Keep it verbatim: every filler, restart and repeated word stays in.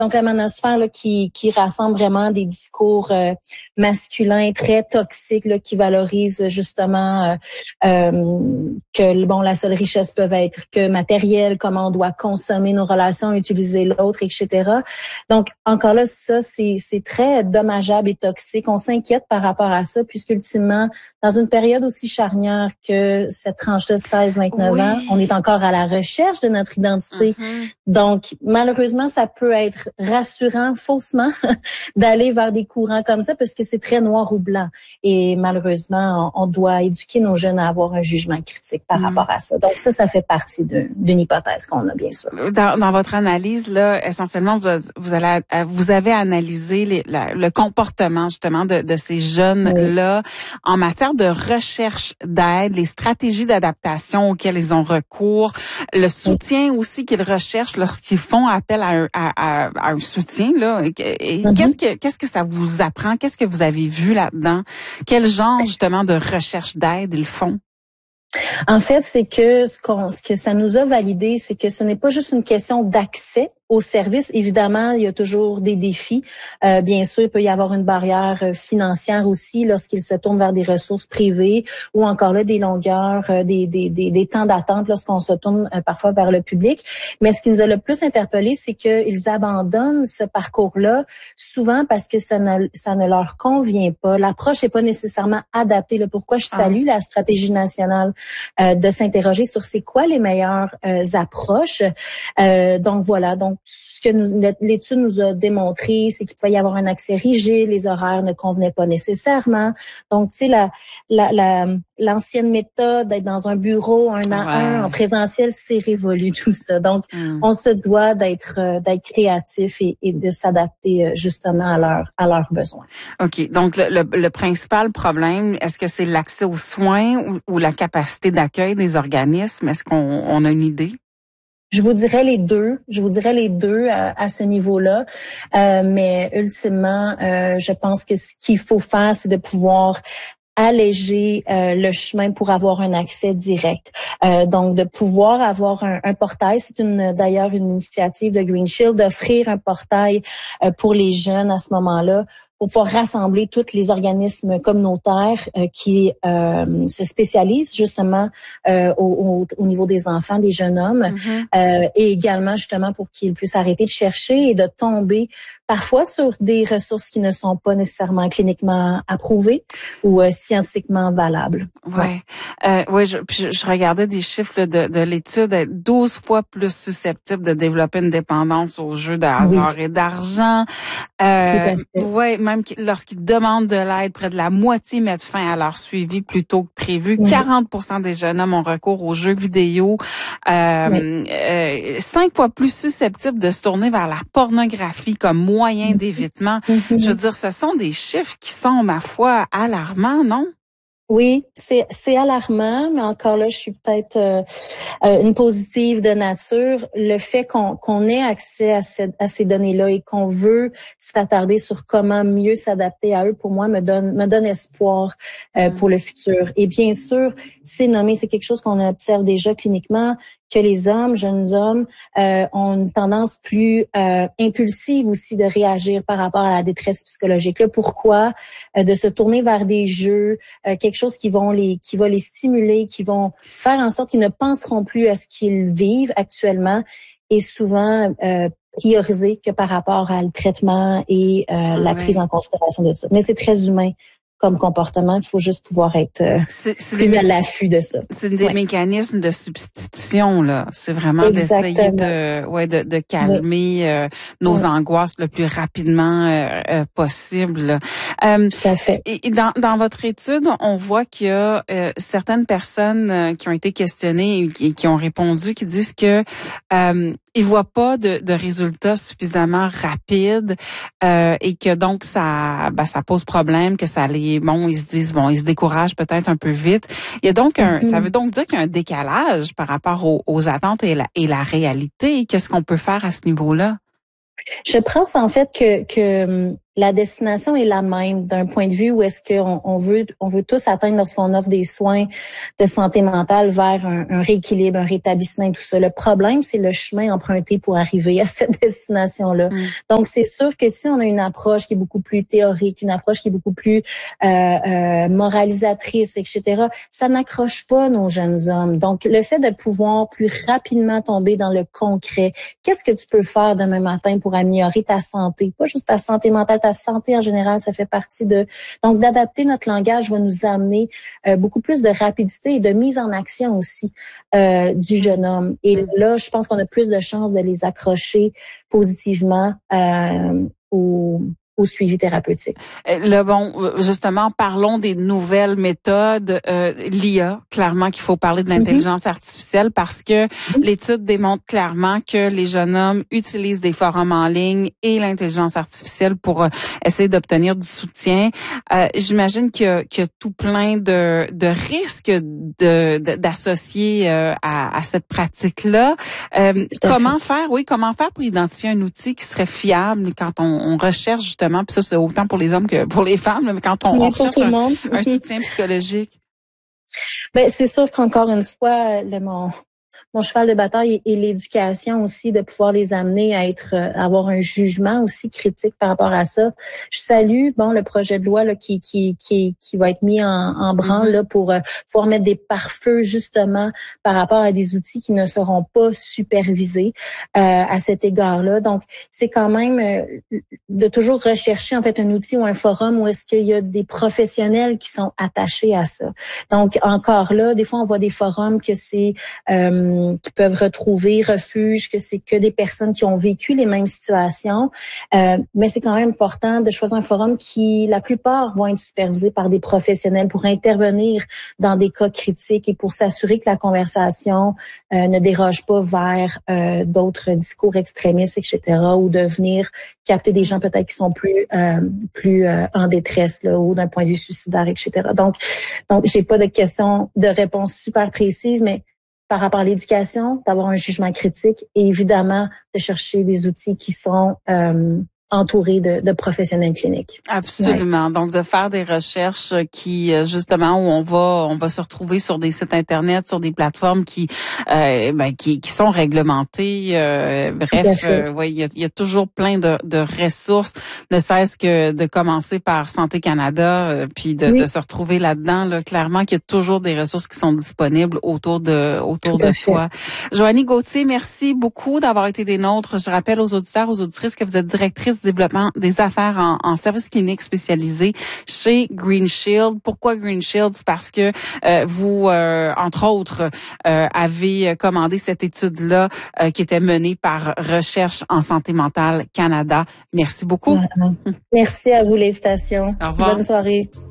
Donc, la manosphère là, qui, qui rassemble vraiment des discours euh, masculins très toxiques là, qui valorisent justement euh, euh, que bon, la seule richesse peut être que matérielle, comment on doit consommer nos relations, utiliser l'autre, et cetera. Donc, encore là, ça, c'est, c'est très dommageable et toxique. On s'inquiète par rapport à ça, puisqu'ultimement, dans une période aussi charnière que cette tranche-là de seize à vingt-neuf Oui. ans, on est encore à la recherche de notre identité. Mm-hmm. Donc, malheureusement, ça peut être rassurant, faussement, d'aller vers des courants comme ça parce que c'est très noir ou blanc. Et malheureusement, on, on doit éduquer nos jeunes à avoir un jugement critique par mm. rapport à ça. Donc, ça, ça fait partie de, d'une hypothèse qu'on a, bien sûr. Dans, dans votre analyse, là, essentiellement, vous, vous, allez, vous avez analysé les, la, le comportement, justement, de, de ces jeunes-là oui. en matière de recherche d'aide, les stratégies d'adaptation auxquelles ils ont recours, le soutien oui. aussi qu'ils recherchent lorsqu'ils font appel à un, à, à, à un soutien, là. Et, mm-hmm. qu'est-ce que, qu'est-ce que ça vous apprend? Qu'est-ce que vous avez vu là-dedans? Quel genre, justement, de recherche d'aide ils font? En fait, c'est que ce, qu'on, ce que ça nous a validé, c'est que ce n'est pas juste une question d'accès aux services. Évidemment, il y a toujours des défis. Euh, bien sûr, il peut y avoir une barrière financière aussi lorsqu'ils se tournent vers des ressources privées ou encore là des longueurs, euh, des, des, des, des temps d'attente lorsqu'on se tourne euh, parfois vers le public. Mais ce qui nous a le plus interpellé, c'est qu'ils abandonnent ce parcours-là souvent parce que ça ne, ça ne leur convient pas. L'approche n'est pas nécessairement adaptée. Là, pourquoi je salue ah. la stratégie nationale euh, de s'interroger sur c'est quoi les meilleures euh, approches. Euh, donc voilà, donc ce que nous, l'étude nous a démontré, c'est qu'il pouvait y avoir un accès rigide, les horaires ne convenaient pas nécessairement. Donc, tu sais, la, la, la, l'ancienne méthode d'être dans un bureau un à ouais. un en présentiel, c'est révolu tout ça. Donc, mm. on se doit d'être euh, d'être créatif et, et de s'adapter euh, justement à leurs à leurs besoins. OK. Donc, le, le, le principal problème, est-ce que c'est l'accès aux soins ou, ou la capacité d'accueil des organismes? Est-ce qu'on on a une idée? Je vous dirais les deux. Je vous dirais les deux à, à ce niveau-là. Euh, mais ultimement, euh, je pense que ce qu'il faut faire, c'est de pouvoir alléger euh, le chemin pour avoir un accès direct. Euh, donc, de pouvoir avoir un, un portail, c'est une d'ailleurs une initiative de Green Shield d'offrir un portail euh, pour les jeunes à ce moment-là, pour pouvoir rassembler tous les organismes communautaires euh, qui euh, se spécialisent justement euh, au, au, au niveau des enfants, des jeunes hommes, mm-hmm. euh, et également justement pour qu'ils puissent arrêter de chercher et de tomber parfois sur des ressources qui ne sont pas nécessairement cliniquement approuvées ou euh, scientifiquement valables. Ouais, euh, ouais. Je, je, je regardais des chiffres là, de, de l'étude, être douze fois plus susceptible de développer une dépendance aux jeux de hasard oui. et d'argent. Euh, ouais, même lorsqu'ils demandent de l'aide, près de la moitié mettent fin à leur suivi plus tôt que prévu. Oui. quarante pour cent des jeunes hommes ont recours aux jeux vidéo. Euh, oui. euh, cinq fois plus susceptibles de se tourner vers la pornographie comme moyen d'évitement. Mm-hmm. Je veux dire, ce sont des chiffres qui sont, ma foi, alarmants, non? Oui, c'est c'est alarmant, mais encore là, je suis peut-être euh, euh, une positive de nature. Le fait qu'on qu'on ait accès à, cette, à ces données-là et qu'on veut s'attarder sur comment mieux s'adapter à eux, pour moi, me donne me donne espoir euh, mmh. pour le futur. Et bien sûr, c'est nommé, c'est quelque chose qu'on observe déjà cliniquement, que les hommes, jeunes hommes, euh, ont une tendance plus euh, impulsive aussi de réagir par rapport à la détresse psychologique. Là, pourquoi euh, de se tourner vers des jeux, euh, quelque chose qui vont les, qui va les stimuler, qui vont faire en sorte qu'ils ne penseront plus à ce qu'ils vivent actuellement, et souvent euh, prioriser que par rapport à le traitement et euh, ah, la oui. prise en considération de ça. Mais c'est très humain comme comportement, il faut juste pouvoir être euh, c'est, c'est plus des, à l'affût de ça. C'est des ouais. mécanismes de substitution là. C'est vraiment Exactement. d'essayer de, ouais, de, de calmer oui. euh, nos oui. angoisses le plus rapidement euh, euh, possible. Euh, Tout à fait. Et dans, dans votre étude, on voit qu'il y a euh, certaines personnes euh, qui ont été questionnées et qui, qui ont répondu, qui disent que euh, ils voient pas de, de résultats suffisamment rapides euh, et que donc ça, ben, ça pose problème, que ça les bon, ils se disent, bon, ils se découragent peut-être un peu vite. Il y a donc un, mm-hmm. ça veut donc dire qu'il y a un décalage par rapport aux, aux attentes et la, et la réalité. Qu'est-ce qu'on peut faire à ce niveau-là? Je pense en fait que, que la destination est la même d'un point de vue où est-ce qu'on on veut on veut tous atteindre lorsqu'on offre des soins de santé mentale vers un, un rééquilibre, un rétablissement et tout ça. Le problème, c'est le chemin emprunté pour arriver à cette destination-là. Mm. Donc, c'est sûr que si on a une approche qui est beaucoup plus théorique, une approche qui est beaucoup plus euh, euh, moralisatrice, et cetera, ça n'accroche pas nos jeunes hommes. Donc, le fait de pouvoir plus rapidement tomber dans le concret, qu'est-ce que tu peux faire demain matin pour améliorer ta santé? Pas juste ta santé mentale, ta santé en général, ça fait partie de... Donc, d'adapter notre langage va nous amener euh, beaucoup plus de rapidité et de mise en action aussi euh, du jeune homme. Et là, je pense qu'on a plus de chances de les accrocher positivement euh, au... au suivi thérapeutique. Là, bon, justement, parlons des nouvelles méthodes. Euh, L'I A, clairement qu'il faut parler de l'intelligence mm-hmm. artificielle parce que mm-hmm. l'étude démontre clairement que les jeunes hommes utilisent des forums en ligne et l'intelligence artificielle pour euh, essayer d'obtenir du soutien. Euh, J'imagine qu'il y, qu y a tout plein de, de risques de, de, d'associer euh, à, à cette pratique-là. Euh, comment fait. faire, oui, comment faire pour identifier un outil qui serait fiable quand on, on recherche justement, puis ça c'est autant pour les hommes que pour les femmes, mais quand on, on recherche un, un soutien psychologique? Ben c'est sûr qu'encore une fois, le mon mon cheval de bataille est l'éducation aussi, de pouvoir les amener à être, à avoir un jugement aussi critique par rapport à ça. Je salue, bon, le projet de loi là qui qui qui qui va être mis en, en branle mm-hmm. là pour euh, pouvoir mettre des pare-feux justement par rapport à des outils qui ne seront pas supervisés euh, à cet égard-là. Donc, c'est quand même euh, de toujours rechercher en fait un outil ou un forum où est-ce qu'il y a des professionnels qui sont attachés à ça. Donc, encore là, des fois on voit des forums que c'est euh, qui peuvent retrouver refuge, que c'est que des personnes qui ont vécu les mêmes situations. Euh, mais c'est quand même important de choisir un forum qui, la plupart, vont être supervisés par des professionnels pour intervenir dans des cas critiques et pour s'assurer que la conversation euh, ne déroge pas vers euh, d'autres discours extrémistes, et cetera, ou de venir capter des gens peut-être qui sont plus euh, plus euh, en détresse là, ou d'un point de vue suicidaire, et cetera. Donc, donc j'ai pas de questions de réponse super précises, mais par rapport à l'éducation, d'avoir un jugement critique et évidemment de chercher des outils qui sont euh, entourés de, de professionnels cliniques. Absolument. Ouais. Donc de faire des recherches qui justement où on va on va se retrouver sur des sites internet, sur des plateformes qui euh, ben, qui, qui sont réglementées. Euh, bref, euh, ouais, il y a, y a toujours plein de, de ressources, ne serait-ce que de commencer par Santé Canada, euh, puis de, oui. de se retrouver là-dedans. Là, clairement qu'il y a toujours des ressources qui sont disponibles autour de autour Tout de soi. Joanie Gauthier, merci beaucoup d'avoir été des nôtres. Je rappelle aux auditeurs, aux auditrices que vous êtes directrice du développement des affaires en, en services cliniques spécialisés chez Green Shield. Pourquoi Green Shield? C'est parce que euh, vous, euh, entre autres, euh, avez commandé cette étude-là euh, qui était menée par Recherche en santé mentale Canada. Merci beaucoup. Merci à vous l'invitation. Au revoir. Bonne soirée.